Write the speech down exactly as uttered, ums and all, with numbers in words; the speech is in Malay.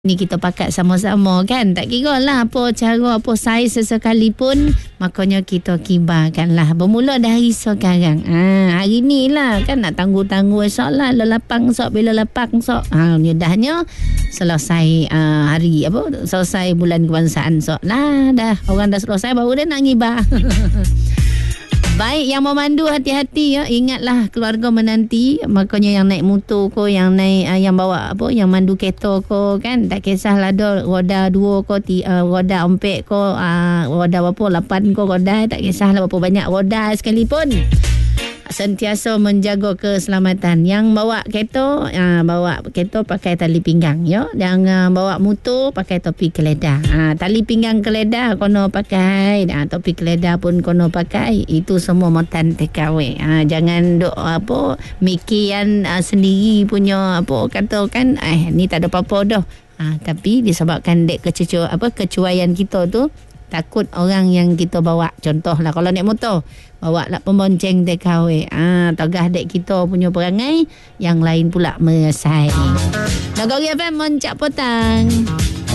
Ni kita pakat sama-sama kan. Tak kira lah apa cara, apa saiz sekalipun, makanya kita kibarkan lah. Bermula dari sekarang. Ha, hari ni lah kan nak tangguh-tangguh esok lah. Lelapang esok, bila lapang esok. Ha, mudahnya selesai uh, hari apa, selesai bulan kebangsaan esok lah. Dah, orang dah selesai baru dia nak ngibar. Baik, yang memandu hati-hati ya. Ingatlah keluarga menanti. Makanya yang naik motor ko, yang naik uh, yang bawa apa, yang mandu kereta ko kan, tak kisahlah ada roda dua ko, ti, uh, roda empat ko, uh, roda berapa, lapan ko roda, tak kisahlah berapa banyak roda sekalipun. Sentiasa menjaga keselamatan. Yang bawa kereta, uh, bawa kereta pakai tali pinggang ya. Yang uh, bawa motor pakai topi keledah. Uh, tali pinggang keledah kono pakai, uh, topi keledah pun kono pakai. Itu semua motan T K W. Uh, jangan duk apa mikiran uh, sendiri punya apa katakan eh ni tak ada apa-apa dah. Uh, tapi disebabkan dek kececu apa kecuaian kita tu, takut orang yang kita bawa, contohlah kalau naik motor, bawa lah pembonceng T K W, ah, togah dek kita punya perangai, yang lain pula meresai. Nagari F M Mencak Petang.